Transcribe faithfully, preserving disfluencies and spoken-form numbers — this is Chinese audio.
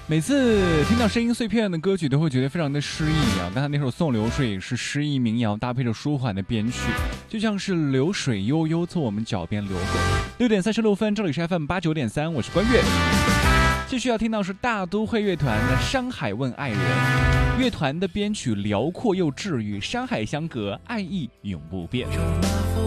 每次听到声音碎片的歌曲都会觉得非常的诗意啊！刚才那首《送流水》是诗意民谣，搭配着舒缓的编曲，就像是流水悠悠从我们脚边流过。六点三十六分，这里是 F M 八九点三，我是关悦。继续要听到是大都会乐团的《山海问爱人》，乐团的编曲辽阔又治愈，山海相隔，爱意永不变。